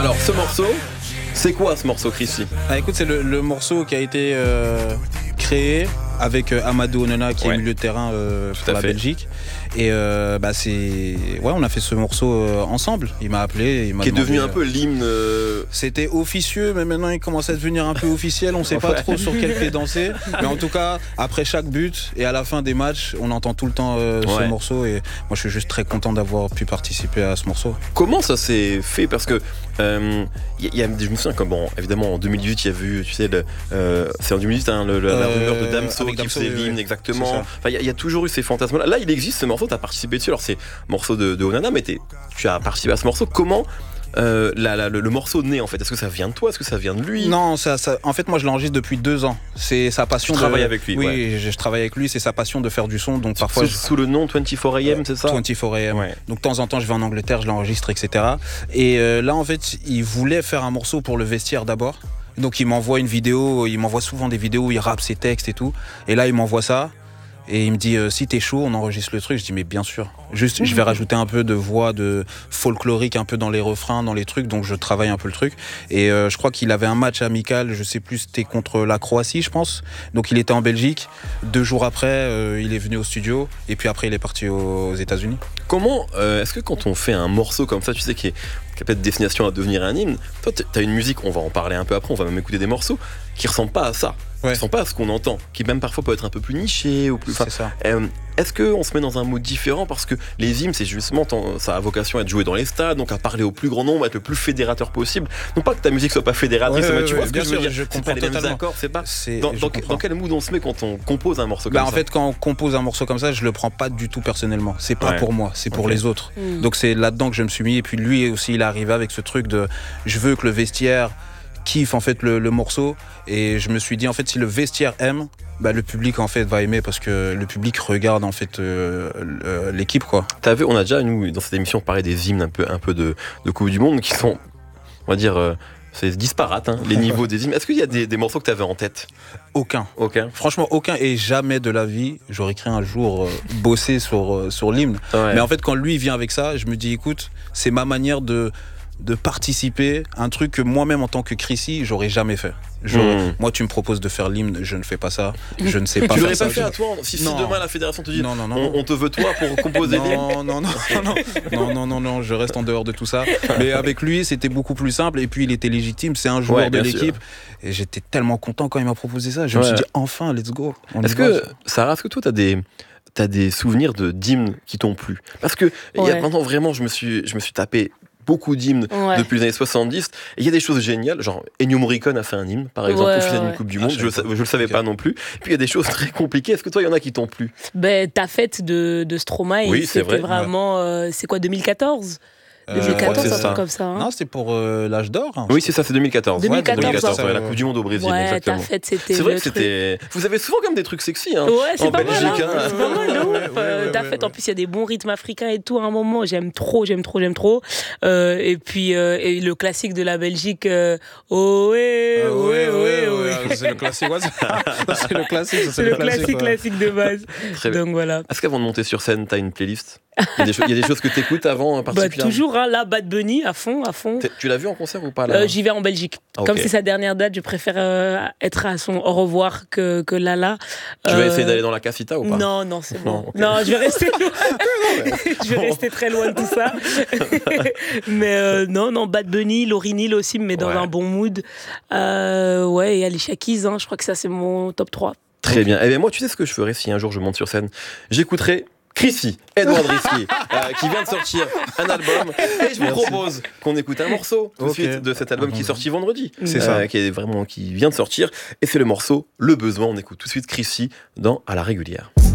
Alors ce morceau, c'est quoi ce morceau, Chrissy? Écoute, c'est le morceau qui a été créé avec Amadou Onana qui est milieu de terrain pour la Belgique. Et on a fait ce morceau ensemble. Il m'a appelé, il m'a qui est demandé, devenu un peu l'hymne. C'était officieux, mais maintenant il commence à devenir un peu officiel. On sait pas trop sur quel pied danser. Mais en tout cas, après chaque but et à la fin des matchs, on entend tout le temps ce morceau. Et moi, je suis juste très content d'avoir pu participer à ce morceau. Comment ça s'est fait? Parce que je me souviens évidemment en 2018, il y a vu, tu sais, c'est en 2018 la rumeur de Damso qui faisait l'hymne, exactement. Enfin, il y a toujours eu ces fantasmes-là. Là, il existe ce morceau, tu as participé dessus. Alors, c'est morceau de Onana, mais tu as participé à ce morceau. Comment le morceau naît en fait? Est-ce que ça vient de toi? Est-ce que ça vient de lui? Non, en fait, moi je l'enregistre depuis 2 ans. C'est sa passion. Tu travailles avec lui? Oui, je travaille avec lui. C'est sa passion de faire du son. Donc parfois sous le nom 24AM, c'est ça? 24AM. Ouais. Donc de temps en temps, je vais en Angleterre, je l'enregistre, etc. Et là, en fait, il voulait faire un morceau pour le vestiaire d'abord. Donc il m'envoie une vidéo. Il m'envoie souvent des vidéos où il rappe ses textes et tout. Et là, il m'envoie ça. Et il me dit si t'es chaud, on enregistre le truc. Je dis mais bien sûr. Juste je vais rajouter un peu de voix de folklorique un peu dans les refrains, dans les trucs. Donc je travaille un peu le truc. Et je crois qu'il avait un match amical, je sais plus, c'était contre la Croatie, je pense. Donc il était en Belgique. 2 jours après, il est venu au studio. Et puis après, il est parti aux États-Unis. Comment est-ce que quand on fait un morceau comme ça, tu sais qui a peut-être destination à devenir un hymne, toi t'as une musique, on va en parler un peu après, on va même écouter des morceaux qui ressemblent pas à ça. Qui ne sont pas à ce qu'on entend, qui même parfois peut être un peu plus niché ou plus. C'est ça. Est-ce qu'on se met dans un mode différent parce que les hymnes, c'est justement ça a vocation à être joué dans les stades, donc à parler au plus grand nombre, à être le plus fédérateur possible. Non pas que ta musique soit pas fédératrice, mais tu vois ce que je veux dire. Je c'est pas les mêmes accords, c'est pas. Dans quel mood on se met quand on compose un morceau comme ça? En fait, quand on compose un morceau comme ça, je le prends pas du tout personnellement. C'est pas pour moi, c'est pour les autres. Donc c'est là-dedans que je me suis mis. Et puis lui aussi, il est arrivé avec ce truc de, je veux que le vestiaire kiffe en fait le morceau. Et je me suis dit en fait, si le vestiaire aime, le public en fait va aimer parce que le public regarde en fait l'équipe quoi. T'as vu, on a déjà nous dans cette émission parlé des hymnes un peu de Coupe du Monde qui sont, on va dire, c'est disparate les niveaux des hymnes. Est-ce qu'il y a des morceaux que t'avais en tête? Aucun. Franchement aucun, et jamais de la vie j'aurais cru un jour bosser sur l'hymne. Mais en fait quand lui vient avec ça, je me dis écoute, c'est ma manière de participer à un truc que moi-même en tant que Chrissy j'aurais jamais fait. Moi tu me proposes de faire l'hymne, je ne fais pas ça, je ne sais pas. Tu l'aurais faire pas ça, fait à toi si demain la fédération te dit non. On te veut toi pour composer l'hymne? Non, je reste en dehors de tout ça. Mais avec lui c'était beaucoup plus simple, et puis il était légitime, c'est un joueur de l'équipe, et j'étais tellement content quand il m'a proposé ça. Je me suis dit enfin let's go. Sarah, est-ce que toi t'as des souvenirs d'hymnes qui t'ont plu? Parce que il y a maintenant vraiment je me suis tapé beaucoup d'hymnes depuis les années 70, et il y a des choses géniales, genre Ennio Morricone a fait un hymne par exemple au final d'une Coupe du Monde, je le savais pas non plus. Et puis il y a des choses très compliquées. Est-ce que toi il y en a qui t'ont plu? Ta fête de Stromae, c'était vraiment c'est quoi, 2014? 2014, un truc comme ça. Non, c'était pour l'âge d'or. Oui, c'est ça, c'est 2014. 2014, la Coupe du Monde au Brésil, exactement. Ta fête, c'était. C'est vrai que c'était. Vous avez souvent comme des trucs sexy, Ouais, c'est pas Belgique, mal. C'est pas mal de ouf. Ta fête, en plus, il y a des bons rythmes africains et tout. À un moment, j'aime trop. Et puis, le classique de la Belgique. C'est le classique. C'est le classique de base. Donc voilà. Est-ce qu'avant de monter sur scène, t'as une playlist? Il y a des choses que t'écoutes avant particulièrement? Toujours, là, Bad Bunny, à fond. Tu l'as vu en concert ou pas là? J'y vais en Belgique. Comme c'est sa dernière date, je préfère être à son au revoir que là. Tu vas essayer d'aller dans la Casita ou pas? Non, c'est bon. Non, je vais rester je vais rester très loin de tout ça. Mais non, Bad Bunny, Lauryn Hill aussi me met dans un bon mood. Et Alicia Keys, je crois que ça c'est mon top 3. Très bien. Eh bien moi, tu sais ce que je ferais si un jour je monte sur scène? J'écouterai Chrissy, Edouard Risky, qui vient de sortir un album, et je vous propose qu'on écoute un morceau tout de suite de cet album qui est sorti vendredi. C'est ça. Qui vient de sortir, et c'est le morceau Le Besoin. On écoute tout de suite Chrissy dans À la régulière.